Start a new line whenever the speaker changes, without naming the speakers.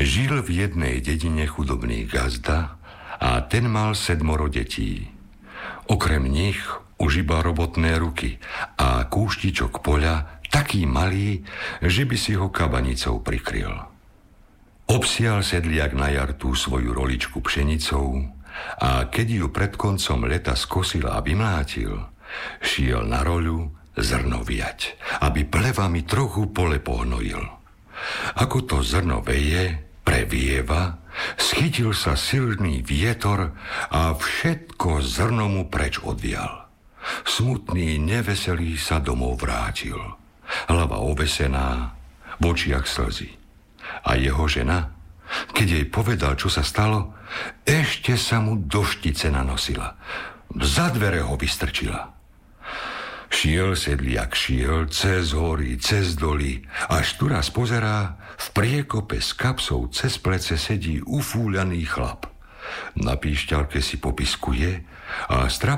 Žil v jednej dedine chudobný gazda a ten mal 7 detí. Okrem nich už iba robotné ruky a kúštičok poľa taký malý, že by si ho kabanicou prikryl. Obsial sedliak na jar tú svoju roličku pšenicou a keď ju pred koncom leta skosil a vymlátil, šiel na roľu zrno viať, aby plevami trochu pole pohnojil. Ako to zrno veje, previeva, schytil sa silný vietor a všetko zrno mu preč odvial. Smutný, neveselý sa domov vrátil. Hlava ovesená, v očiach slzy. A jeho žena, keď jej povedal, čo sa stalo, ešte sa mu do štice nanosila. Za dvere ho vystrčila. Šiel sedliak, šiel cez hory, cez doly, až tu raz pozerá, v priekope s kapsou cez plece sedí ufúľaný chlap. Na píšťalke si popiskuje a